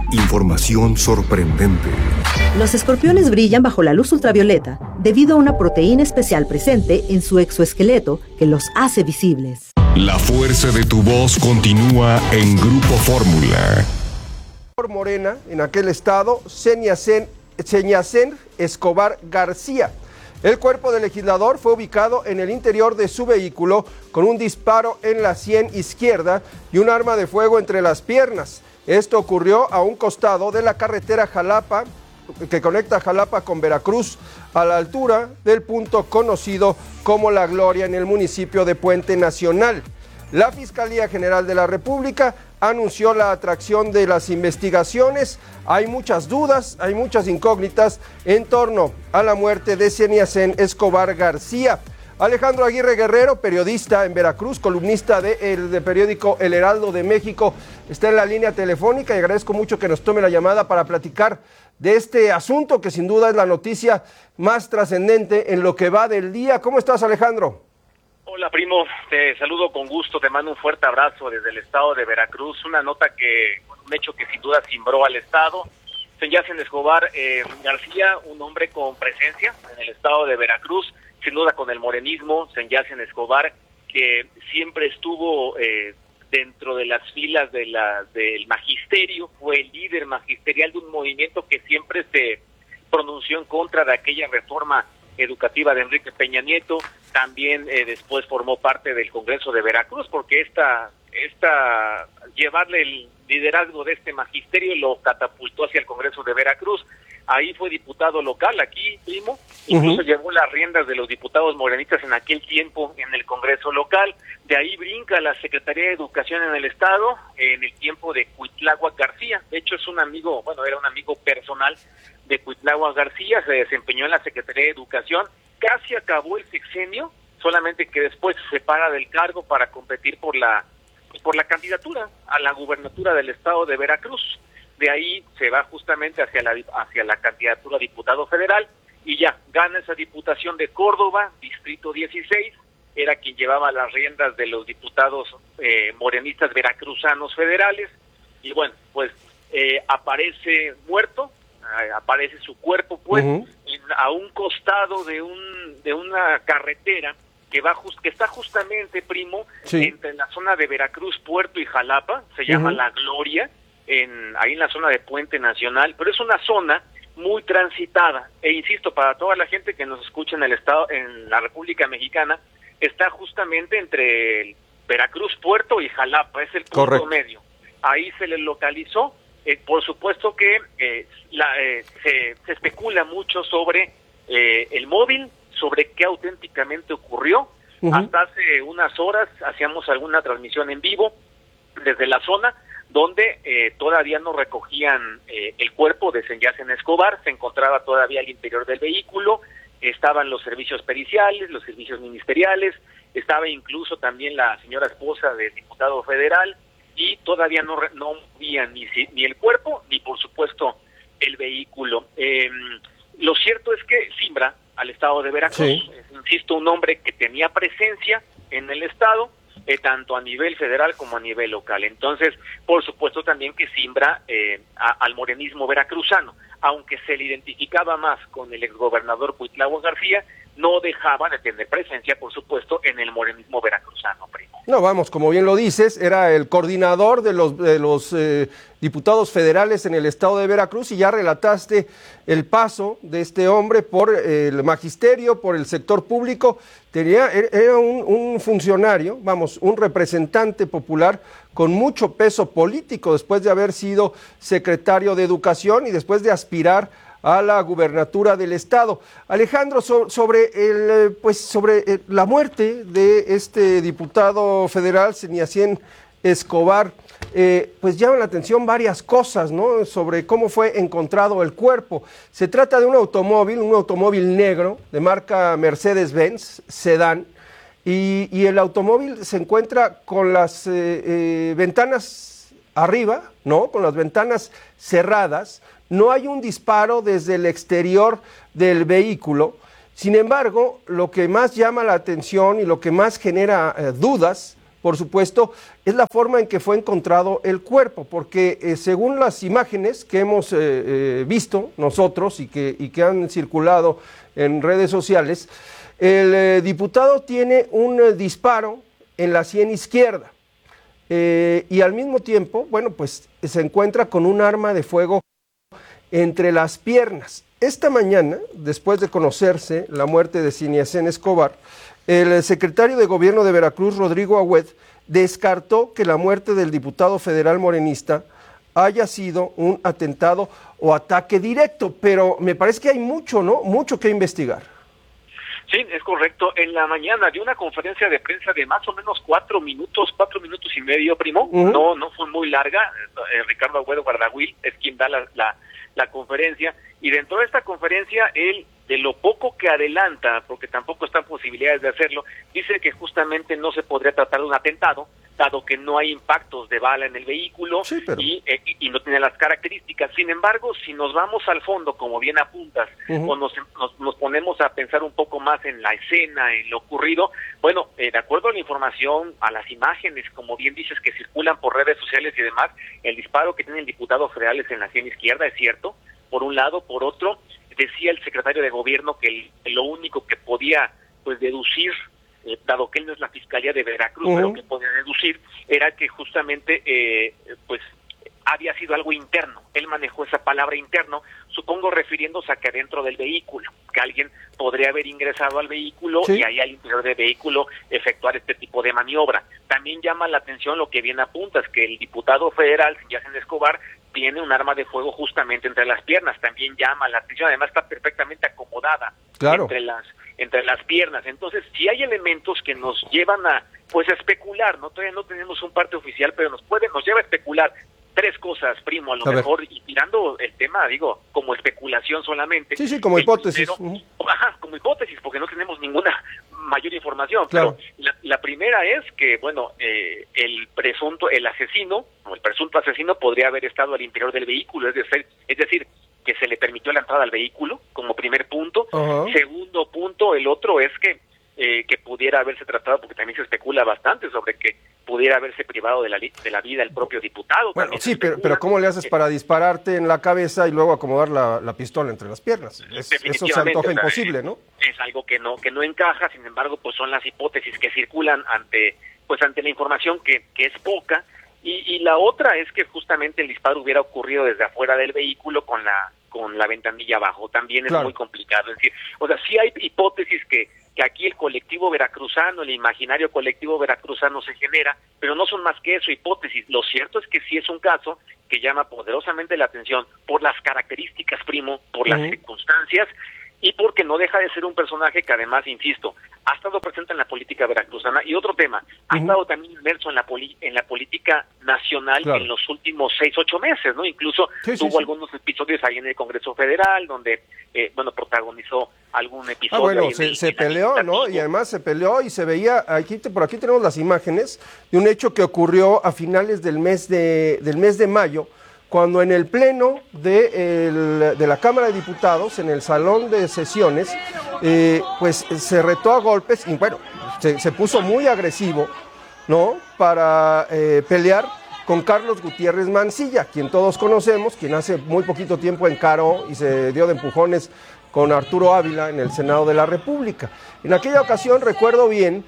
Información sorprendente. Los escorpiones brillan bajo la luz ultravioleta debido a una proteína especial presente en su exoesqueleto que los hace visibles. La fuerza de tu voz continúa en Grupo Fórmula. Morena, en aquel estado, Señacén Escobar García. El cuerpo del legislador fue ubicado en el interior de su vehículo con un disparo en la sien izquierda y un arma de fuego entre las piernas. Esto ocurrió a un costado de la carretera Jalapa, que conecta Jalapa con Veracruz, a la altura del punto conocido como La Gloria en el municipio de Puente Nacional. La Fiscalía General de la República anunció la atracción de las investigaciones. Hay muchas dudas, hay muchas incógnitas en torno a la muerte de Señacén Escobar García. Alejandro Aguirre Guerrero, periodista en Veracruz, columnista del periódico El Heraldo de México, está en la línea telefónica y agradezco mucho que nos tome la llamada para platicar de este asunto que sin duda es la noticia más trascendente en lo que va del día. ¿Cómo estás, Alejandro? Hola, primo, te saludo con gusto, te mando un fuerte abrazo desde el estado de Veracruz, un hecho que sin duda cimbró al estado. Señacén Escobar García, un hombre con presencia en el estado de Veracruz, sin duda con el morenismo. Señacén Escobar, que siempre estuvo dentro de las filas del magisterio, fue el líder magisterial de un movimiento que siempre se pronunció en contra de aquella reforma educativa de Enrique Peña Nieto. También después formó parte del Congreso de Veracruz, porque llevarle el liderazgo de este magisterio lo catapultó hacia el Congreso de Veracruz. Ahí fue diputado local, aquí, primo, incluso llevó las riendas de los diputados morenistas en aquel tiempo en el Congreso local. De ahí brinca a la Secretaría de Educación en el Estado, en el tiempo de Cuitláhuac García. De hecho, era un amigo personal de Cuitláhuac García, se desempeñó en la Secretaría de Educación, casi acabó el sexenio, solamente que después se separa del cargo para competir por la candidatura a la gubernatura del estado de Veracruz. De ahí se va justamente hacia la candidatura a diputado federal y ya gana esa diputación de Córdoba, distrito 16, era quien llevaba las riendas de los diputados morenistas veracruzanos federales, y bueno, pues aparece muerto, aparece su cuerpo pues a un costado de una carretera que está justamente, primo, entre la zona de Veracruz, Puerto y Jalapa, se llama La Gloria, ahí en la zona de Puente Nacional, pero es una zona muy transitada, e insisto, para toda la gente que nos escucha en el estado, en la República Mexicana, está justamente entre Veracruz, Puerto y Jalapa, es el punto medio. Ahí se le localizó. Por supuesto que se especula mucho sobre el móvil, sobre qué auténticamente ocurrió. Hasta hace unas horas hacíamos alguna transmisión en vivo desde la zona donde todavía no recogían el cuerpo de Señacén Escobar, se encontraba todavía al interior del vehículo, estaban los servicios periciales, los servicios ministeriales, estaba incluso también la señora esposa del diputado federal, y todavía no movían ni el cuerpo, ni por supuesto el vehículo. Lo cierto es que simbra al estado de Veracruz, insisto, un hombre que tenía presencia en el estado, tanto a nivel federal como a nivel local. Entonces, por supuesto también que simbra al morenismo veracruzano, aunque se le identificaba más con el exgobernador Cuitláhuac García, no dejaba de tener presencia, por supuesto, en el morenismo veracruzano, primo. No, vamos, como bien lo dices, era el coordinador de los diputados federales en el estado de Veracruz, y ya relataste el paso de este hombre por el magisterio, por el sector público. Era un funcionario, vamos, un representante popular con mucho peso político después de haber sido secretario de Educación y después de aspirar a la gubernatura del estado. Alejandro, sobre la muerte de este diputado federal, Señacén Escobar, pues llama la atención varias cosas, ¿no? Sobre cómo fue encontrado el cuerpo. Se trata de un automóvil negro de marca Mercedes-Benz, sedán, y el automóvil se encuentra con las ventanas arriba, ¿no? Con las ventanas cerradas. No hay un disparo desde el exterior del vehículo. Sin embargo, lo que más llama la atención y lo que más genera dudas por supuesto, es la forma en que fue encontrado el cuerpo, porque según las imágenes que hemos visto nosotros y que han circulado en redes sociales, el diputado tiene un disparo en la sien izquierda y al mismo tiempo, bueno, pues se encuentra con un arma de fuego entre las piernas. Esta mañana, después de conocerse la muerte de Cineacén Escobar, el secretario de Gobierno de Veracruz, Rodrigo Agüed, descartó que la muerte del diputado federal morenista haya sido un atentado o ataque directo, pero me parece que hay mucho, ¿no? Mucho que investigar. Sí, es correcto. En la mañana dio una conferencia de prensa de más o menos 4 minutos y medio, primo. No fue muy larga. Ricardo Agüedo Guardahuil es quien da la conferencia, y dentro de esta conferencia él, de lo poco que adelanta, porque tampoco están posibilidades de hacerlo, dice que justamente no se podría tratar de un atentado, dado que no hay impactos de bala en el vehículo, sí, pero... y no tiene las características. Sin embargo, si nos vamos al fondo, como bien apuntas, o nos ponemos a pensar un poco más en la escena, en lo ocurrido, bueno, de acuerdo a la información, a las imágenes, como bien dices, que circulan por redes sociales y demás, el disparo que tiene el diputado federal es en la sien izquierda, es cierto, por un lado. Por otro, decía el secretario de Gobierno que lo único que podía pues deducir, dado que él no es la Fiscalía de Veracruz, pero que podía deducir, era que justamente pues había sido algo interno. Él manejó esa palabra interno, supongo refiriéndose a que adentro del vehículo, que alguien podría haber ingresado al vehículo, sí, y ahí al interior del vehículo efectuar este tipo de maniobra. También llama la atención lo que bien apuntas, que el diputado federal, Cineacén Escobar, tiene un arma de fuego justamente entre las piernas. También llama la atención, además está perfectamente acomodada, claro, entre las piernas. Entonces, sí hay elementos que nos llevan a pues a especular, ¿no? Todavía no tenemos un parte oficial, pero nos lleva a especular tres cosas, primo, a lo mejor, y tirando el tema, digo, como especulación solamente. Sí, como hipótesis. Como hipótesis, porque no tenemos ninguna mayor información. Claro. Pero la primera es que, bueno, el presunto asesino podría haber estado al interior del vehículo, es decir, que se le permitió la entrada al vehículo, como primer punto. Segundo punto, el otro es que pudiera haberse tratado, porque también se especula bastante sobre que pudiera haberse privado de la vida el propio diputado. Bueno, sí, pero ¿cómo le haces para dispararte en la cabeza y luego acomodar la pistola entre las piernas? Eso se antoja imposible, ¿no? Es algo que no encaja. Sin embargo, pues son las hipótesis que circulan ante la información que es poca. Y la otra es que justamente el disparo hubiera ocurrido desde afuera del vehículo con la ventanilla abajo. También es muy complicado. Es decir, sí hay hipótesis que aquí el colectivo veracruzano, el imaginario colectivo veracruzano se genera, pero no son más que eso, hipótesis. Lo cierto es que sí es un caso que llama poderosamente la atención por las características, primo, por las circunstancias, y porque no deja de ser un personaje que además, insisto, ha estado presente en la política veracruzana. Y otro tema, ha estado también inmerso en la política nacional en los últimos 6-8 meses, ¿no? Incluso tuvo algunos episodios ahí en el Congreso Federal, donde, protagonizó algún episodio. Se peleó, ¿no? Y además se peleó y se veía, por aquí tenemos las imágenes de un hecho que ocurrió a finales del mes de mayo, cuando en el pleno de la Cámara de Diputados, en el salón de sesiones, pues se retó a golpes y bueno, se puso muy agresivo, ¿no? Para pelear con Carlos Gutiérrez Mancilla, quien todos conocemos, quien hace muy poquito tiempo encaró y se dio de empujones con Arturo Ávila en el Senado de la República. En aquella ocasión recuerdo bien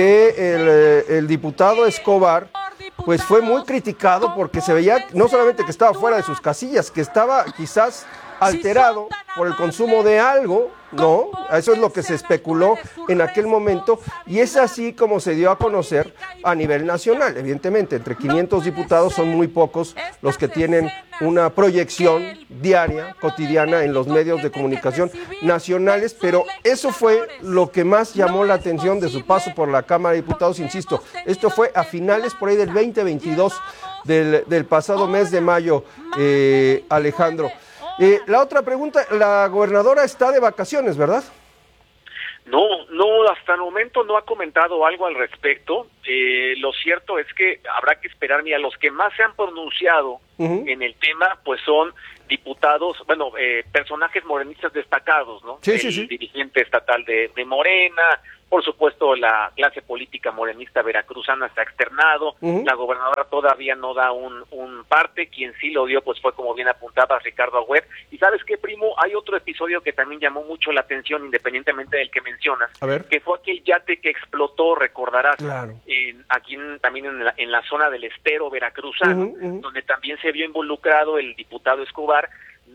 que el diputado Escobar pues fue muy criticado porque se veía no solamente que estaba fuera de sus casillas, que estaba quizás alterado por el consumo de algo, ¿no? Eso es lo que se especuló en aquel momento y es así como se dio a conocer a nivel nacional. Evidentemente, entre 500 diputados son muy pocos los que tienen una proyección diaria, cotidiana en los medios de comunicación nacionales, pero eso fue lo que más llamó la atención de su paso por la Cámara de Diputados. Insisto, esto fue a finales por ahí del 2022 del pasado mes de mayo, Alejandro. La otra pregunta, la gobernadora está de vacaciones, ¿verdad? No, hasta el momento no ha comentado algo al respecto. Lo cierto es que habrá que esperar. Mira, los que más se han pronunciado en el tema, pues son diputados, personajes morenistas destacados, ¿no? El dirigente estatal de Morena, Por supuesto, la clase política morenista veracruzana se ha externado, la gobernadora todavía no da un parte, quien sí lo dio pues fue, como bien apuntaba, Ricardo Agüed. Y ¿sabes qué, primo? Hay otro episodio que también llamó mucho la atención, independientemente del que mencionas, que fue aquel yate que explotó, recordarás, aquí también en la zona del estero veracruzano, donde también se vio involucrado el diputado Escobar,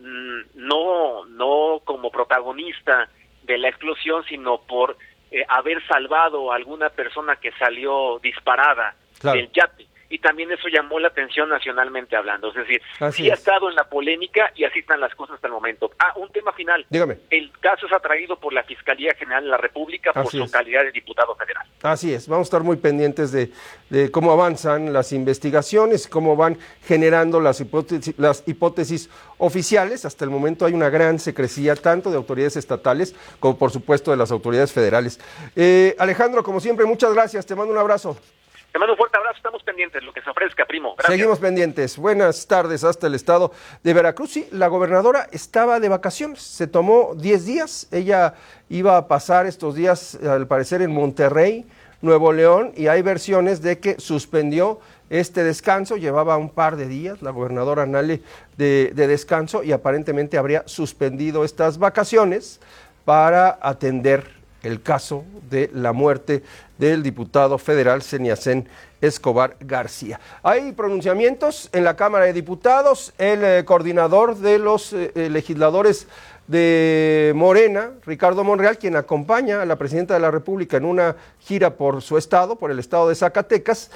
no como protagonista de la explosión, sino por haber salvado a alguna persona que salió disparada del yate. Y también eso llamó la atención nacionalmente hablando. Es decir, sí ha estado en la polémica y así están las cosas hasta el momento. Un tema final. Dígame. El caso es atraído por la Fiscalía General de la República por su calidad de diputado federal. Así es. Vamos a estar muy pendientes de cómo avanzan las investigaciones, cómo van generando las hipótesis oficiales. Hasta el momento hay una gran secrecía, tanto de autoridades estatales como, por supuesto, de las autoridades federales. Alejandro, como siempre, muchas gracias. Te mando un abrazo. Te mando un fuerte abrazo, estamos pendientes, lo que se ofrezca, primo. Gracias. Seguimos pendientes. Buenas tardes hasta el estado de Veracruz. Sí, la gobernadora estaba de vacaciones, se tomó 10 días. Ella iba a pasar estos días, al parecer, en Monterrey, Nuevo León, y hay versiones de que suspendió este descanso. Llevaba un par de días la gobernadora Nale de descanso y aparentemente habría suspendido estas vacaciones para atender el caso de la muerte del diputado federal Seniacén Escobar García. Hay pronunciamientos en la Cámara de Diputados. El coordinador de los legisladores de Morena, Ricardo Monreal, quien acompaña a la presidenta de la República en una gira por su estado, por el estado de Zacatecas,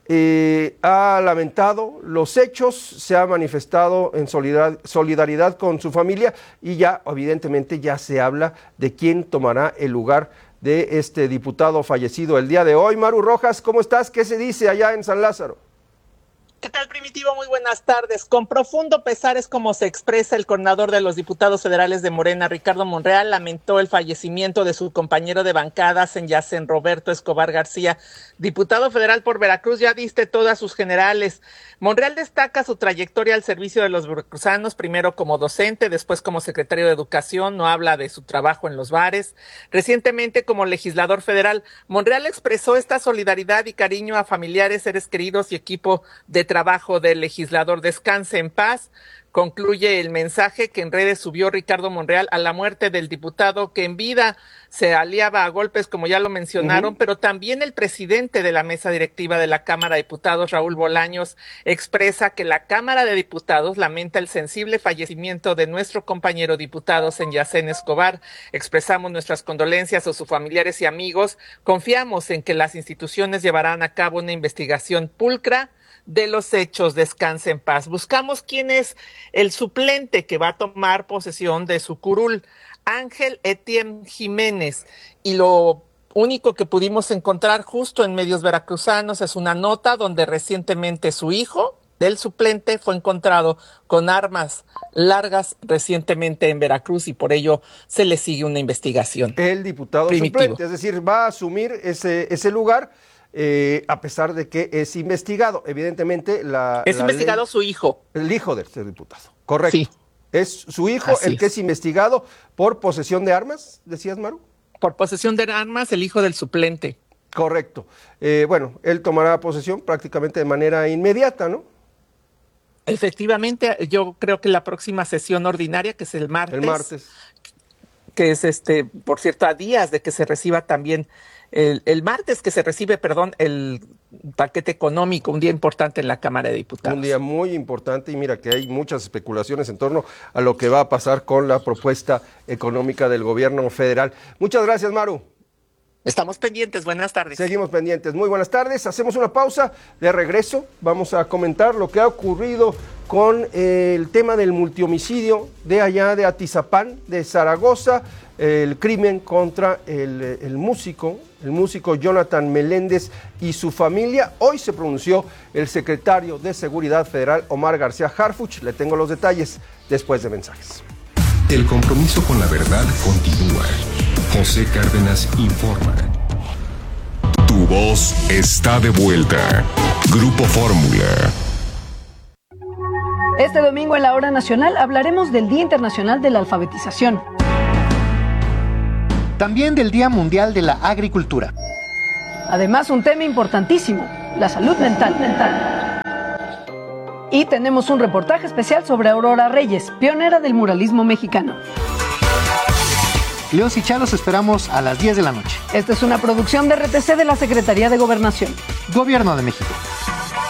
ha lamentado los hechos, se ha manifestado en solidaridad con su familia y ya, evidentemente, ya se habla de quién tomará el lugar de este diputado fallecido el día de hoy. Maru Rojas, ¿cómo estás? ¿Qué se dice allá en San Lázaro? ¿Qué tal, Primitivo? Muy buenas tardes. Con profundo pesar es como se expresa el coordinador de los diputados federales de Morena, Ricardo Monreal. Lamentó el fallecimiento de su compañero de bancada, Seniacén Roberto Escobar García, diputado federal por Veracruz. Ya diste todas sus generales. Monreal destaca su trayectoria al servicio de los veracruzanos, primero como docente, después como secretario de Educación. No habla de su trabajo en los bares. Recientemente como legislador federal, Monreal expresó esta solidaridad y cariño a familiares, seres queridos y equipo de trabajo del legislador. Descanse en paz. Concluye el mensaje que en redes subió Ricardo Monreal a la muerte del diputado que en vida se aliaba a golpes, como ya lo mencionaron, pero también el presidente de la mesa directiva de la Cámara de Diputados, Raúl Bolaños, expresa que la Cámara de Diputados lamenta el sensible fallecimiento de nuestro compañero diputado Seniacén Escobar. Expresamos nuestras condolencias a sus familiares y amigos. Confiamos en que las instituciones llevarán a cabo una investigación pulcra de los hechos. Descanse en paz. Buscamos quién es el suplente que va a tomar posesión de su curul, Ángel Etienne Jiménez, y lo único que pudimos encontrar justo en medios veracruzanos es una nota donde recientemente su hijo del suplente fue encontrado con armas largas recientemente en Veracruz y por ello se le sigue una investigación. El diputado suplente, es decir, va a asumir ese lugar. A pesar de que es investigado, evidentemente es investigado ley, su hijo. El hijo de este diputado, correcto. Sí. Es su hijo que es investigado por posesión de armas, decías, Maru. Por posesión de armas, el hijo del suplente. Correcto. Bueno, él tomará posesión prácticamente de manera inmediata, ¿no? Efectivamente, yo creo que la próxima sesión ordinaria, que es el martes. Que es por cierto, a días de que se reciba también el martes que se recibe, el paquete económico, un día importante en la Cámara de Diputados. Un día muy importante y mira que hay muchas especulaciones en torno a lo que va a pasar con la propuesta económica del gobierno federal. Muchas gracias, Maru. Estamos pendientes, buenas tardes. Seguimos pendientes, muy buenas tardes. Hacemos una pausa, de regreso vamos a comentar lo que ha ocurrido con el tema del multihomicidio de allá de Atizapán, de Zaragoza, el crimen contra el músico Jonathan Meléndez y su familia. Hoy se pronunció el secretario de Seguridad Federal, Omar García Harfuch. Le tengo los detalles después de mensajes. El compromiso con la verdad continúa. José Cárdenas informa. Tu voz está de vuelta. Grupo Fórmula. Este domingo en la Hora Nacional hablaremos del Día Internacional de la Alfabetización. También del Día Mundial de la Agricultura. Además, un tema importantísimo, la salud mental. Y tenemos un reportaje especial sobre Aurora Reyes, pionera del muralismo mexicano. Leos y Chá los esperamos a las 10 de la noche. Esta es una producción de RTC de la Secretaría de Gobernación. Gobierno de México.